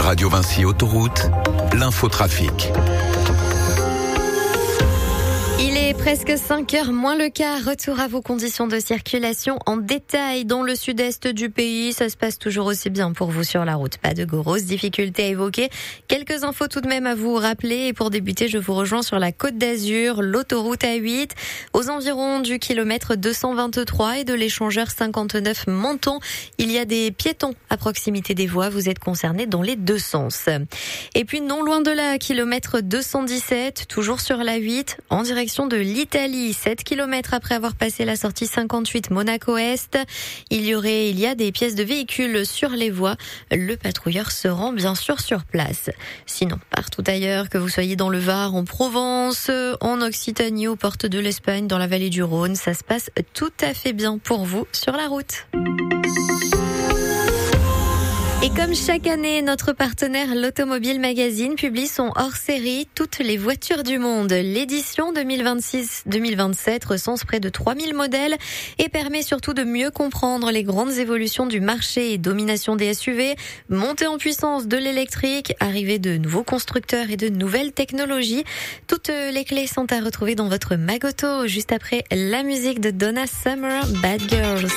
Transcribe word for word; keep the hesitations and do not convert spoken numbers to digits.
Radio Vinci Autoroute, l'infotrafic. Il est presque cinq heures moins le quart. Retour à vos conditions de circulation en détail dans le sud-est du pays. Ça se passe toujours aussi bien pour vous sur la route. Pas de grosses difficultés à évoquer. Quelques infos tout de même à vous rappeler. Et pour débuter, je vous rejoins sur la Côte d'Azur, l'autoroute A huit, aux environs du kilomètre deux cent vingt-trois et de l'échangeur cinquante-neuf Menton. Il y a des piétons à proximité des voies. Vous êtes concernés dans les deux sens. Et puis non loin de là, kilomètre deux cent dix-sept, toujours sur l'A huit, en direction de l'Italie, sept kilomètres après avoir passé la sortie cinquante-huit Monaco-Est. Il y aurait, il y a des pièces de véhicules sur les voies. Le patrouilleur se rend bien sûr sur place. Sinon, partout ailleurs, que vous soyez dans le Var, en Provence, en Occitanie, aux portes de l'Espagne, dans la vallée du Rhône, ça se passe tout à fait bien pour vous sur la route. Et comme chaque année, notre partenaire l'Automobile Magazine publie son hors-série Toutes les voitures du monde. L'édition deux mille vingt-six deux mille vingt-sept recense près de trois mille modèles et permet surtout de mieux comprendre les grandes évolutions du marché et domination des S U V, montée en puissance de l'électrique, arrivée de nouveaux constructeurs et de nouvelles technologies. Toutes les clés sont à retrouver dans votre Magoto juste après la musique de Donna Summer, Bad Girls.